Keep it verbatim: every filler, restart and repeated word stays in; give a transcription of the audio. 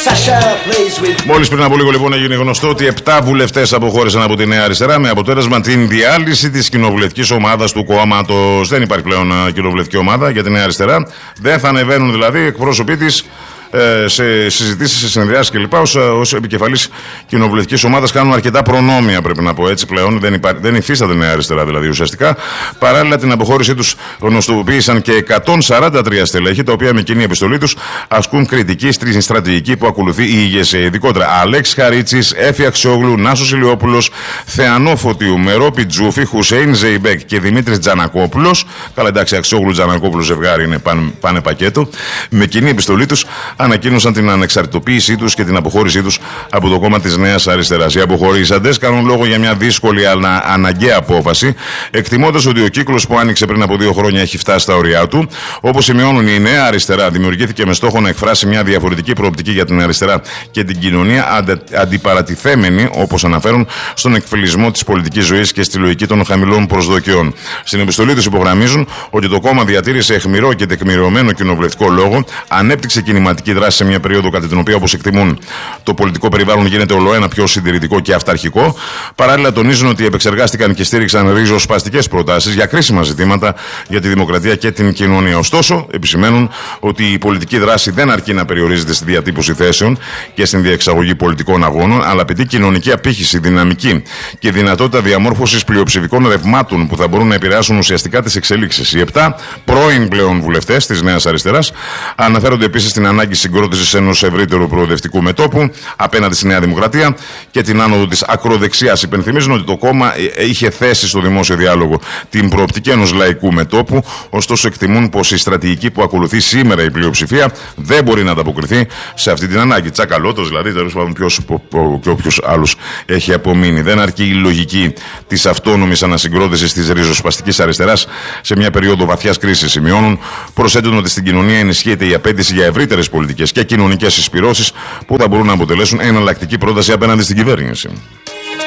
Μόλις πριν από λίγο λοιπόν έγινε γνωστό ότι επτά βουλευτές αποχώρησαν από τη Νέα Αριστερά με αποτέλεσμα την διάλυση της κοινοβουλευτικής ομάδας του κόμματος. Δεν υπάρχει πλέον κοινοβουλευτική ομάδα για τη Νέα Αριστερά. Δεν θα ανεβαίνουν δηλαδή εκπρόσωποι της σε συζητήσεις, σε συνεδριάσεις κλπ. Ως, ως επικεφαλής κοινοβουλευτικής ομάδας κάνουν αρκετά προνόμια, πρέπει να πω έτσι πλέον. Δεν, υπά, δεν υφίσταται Νέα Αριστερά δηλαδή ουσιαστικά. Παράλληλα, την αποχώρησή τους γνωστοποίησαν και εκατόν σαράντα τρία στελέχη, τα οποία με κοινή επιστολή τους ασκούν κριτική στην στρατηγική που ακολουθεί η ηγεσία. Ειδικότερα Αλέξης Χαρίτσης, Έφη Αξιόγλου, Νάσος Ηλιόπουλος, Θεανό Φωτίου, Μερόπη Τζούφη, Χουσέιν Ζεϊμπέκ και Δημήτρης Τζανακόπουλος. Καλά, εντάξει, Αξιόγλου Τζανακόπουλος ζευγάρι είναι πάνε, πάνε πακέτο. Με κοινή επιστολή τους ανακοίνωσαν την ανεξαρτητοποίησή τους και την αποχώρησή τους από το κόμμα της Νέας Αριστεράς. Οι αποχωρήσαντες κάνουν λόγο για μια δύσκολη αλλά αναγκαία απόφαση, εκτιμώντας ότι ο κύκλος που άνοιξε πριν από δύο χρόνια έχει φτάσει στα ωριά του. Όπως σημειώνουν, η Νέα Αριστερά δημιουργήθηκε με στόχο να εκφράσει μια διαφορετική προοπτική για την αριστερά και την κοινωνία, αντα, αντιπαρατηθέμενη, όπως αναφέρουν, στον εκφυλισμό της πολιτικής ζωής και στη λογική των χαμηλών προσδοκιών. Στην επιστολή τους υπογραμμίζουν ότι το κόμμα διατήρησε αιχμηρό και τεκμηριωμένο κοινοβουλευτικό λόγο, ανέπτυξε κινηματική δράση σε μια περίοδο κατά την οποία, όπως εκτιμούν, το πολιτικό περιβάλλον γίνεται ολοένα πιο συντηρητικό και αυταρχικό. Παράλληλα, τονίζουν ότι επεξεργάστηκαν και στήριξαν ριζοσπαστικές προτάσεις για κρίσιμα ζητήματα για τη δημοκρατία και την κοινωνία. Ωστόσο, επισημαίνουν ότι η πολιτική δράση δεν αρκεί να περιορίζεται στη διατύπωση θέσεων και στην διεξαγωγή πολιτικών αγώνων, αλλά απαιτεί κοινωνική απήχηση, δυναμική και δυνατότητα διαμόρφωσης πλειοψηφικών ρευμάτων που θα μπορούν να επηρεάσουν ουσιαστικά τις εξελίξεις. Οι επτά πρώην πλέον βουλευτές της Νέας Αριστεράς αναφέρονται επίσης στην ανάγκη συγκρότησης ενός ευρύτερου προοδευτικού μετώπου απέναντι στη Νέα Δημοκρατία και την άνοδο της ακροδεξιάς. Υπενθυμίζουν ότι το κόμμα είχε θέσει στο δημόσιο διάλογο την προοπτική ενός λαϊκού μετώπου, ωστόσο εκτιμούν πως η στρατηγική που ακολουθεί σήμερα η πλειοψηφία δεν μπορεί να ανταποκριθεί σε αυτή την ανάγκη. Τσακαλώτος δηλαδή, τέλος πάντων, ποιος και όποιος άλλος έχει απομείνει. Δεν αρκεί η λογική της αυτόνομης ανασυγκρότησης της ριζοσπαστικής αριστεράς σε μια περίοδο βαθιάς κρίσης. Σημειώνουν, προσθέτουν ότι στην κοινωνία ενισχύεται η απέτηση για ευρύτερες πολιτικές και κοινωνικές συσπυρώσεις που θα μπορούν να αποτελέσουν εναλλακτική πρόταση απέναντι στην κυβέρνηση.